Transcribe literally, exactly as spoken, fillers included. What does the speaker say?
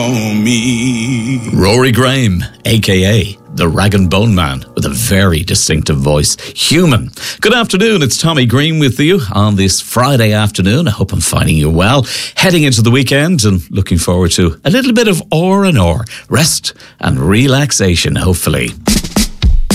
Me. Rory Graham, aka the Rag and Bone Man, with a very distinctive voice. Human. Good afternoon, it's Tommy Green with you on this Friday afternoon. I hope I'm finding you well. Heading into the weekend and looking forward to a little bit of R and R, rest and relaxation, hopefully.